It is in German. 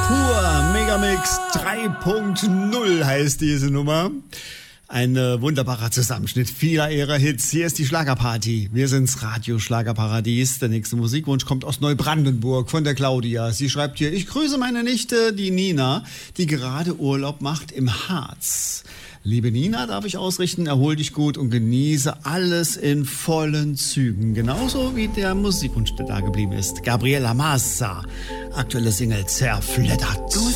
Pur Megamix 3.0 heißt diese Nummer. Ein wunderbarer Zusammenschnitt vieler ihrer Hits. Hier ist die Schlagerparty. Wir sind's Radio Schlagerparadies. Der nächste Musikwunsch kommt aus Neubrandenburg von der Claudia. Sie schreibt hier: Ich grüße meine Nichte, die Nina, die gerade Urlaub macht im Harz. Liebe Nina, darf ich ausrichten, erhol dich gut und genieße alles in vollen Zügen. Genauso wie der Musikwunsch, der da geblieben ist. Gabriela Massa, aktuelle Single Zerfleddert.